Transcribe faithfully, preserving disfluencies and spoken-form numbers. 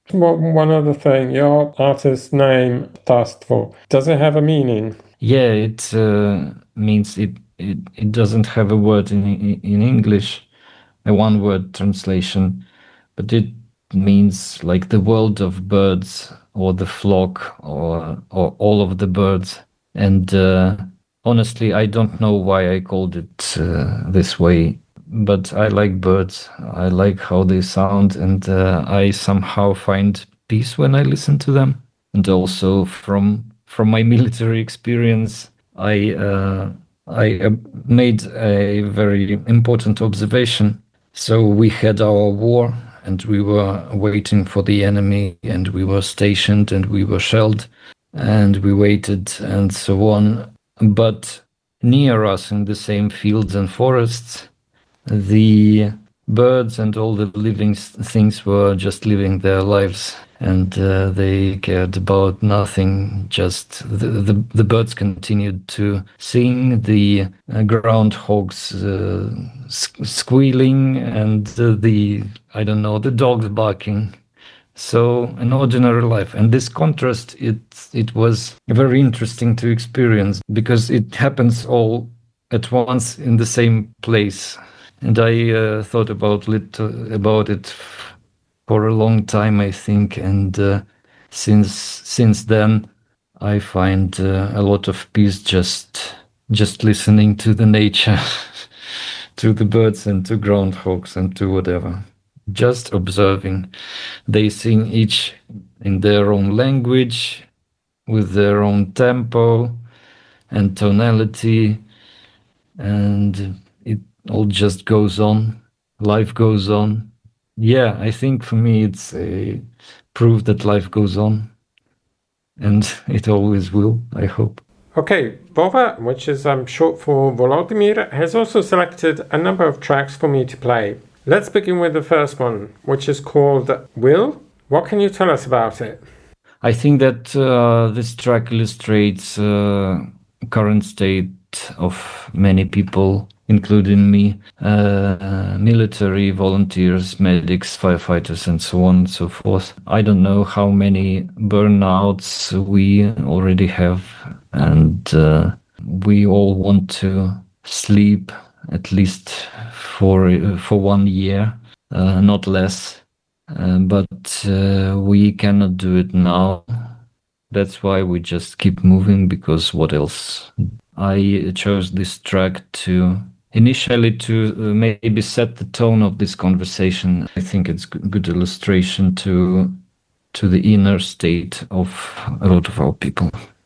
One one other thing, your artist name, Ptastwo, does it have a meaning? Yeah, it uh, means it, it it doesn't have a word in in English, a one word translation, but it means like the world of birds or the flock or or all of the birds. And uh, honestly, I don't know why I called it uh, this way, but I like birds. I like how they sound, and uh, I somehow find peace when I listen to them. And also from from my military experience, I uh, I uh, made a very important observation. So we had our war, and we were waiting for the enemy, and we were stationed, and we were shelled, and we waited, and so on. But near us, in the same fields and forests, the birds and all the living things were just living their lives, and uh, they cared about nothing. Just the, the, the birds continued to sing, the uh, groundhogs uh, squealing, and uh, the, I don't know, the dogs barking. So an ordinary life, and this contrast, it it was very interesting to experience because it happens all at once in the same place. And I uh, thought about it about it for a long time, I think, and uh, since since then, I find uh, a lot of peace just just listening to the nature, to the birds and to groundhogs and to whatever. Just observing. They sing each in their own language, with their own tempo and tonality, and it all just goes on. Life goes on. Yeah, I think for me it's a proof that life goes on, and it always will, I hope. Okay, Vova, which is um, short for Volodymyr, has also selected a number of tracks for me to play. Let's begin with the first one, which is called Will. What can you tell us about it? I think that uh, this track illustrates uh, current state of many people, including me, uh, military, volunteers, medics, firefighters, and so on and so forth. I don't know how many burnouts we already have, and uh, we all want to sleep at least for for one year, uh, not less. Uh, but uh, we cannot do it now. That's why we just keep moving, because what else? I chose this track to initially to uh, maybe set the tone of this conversation. I think it's a good illustration to to the inner state of a lot of our people.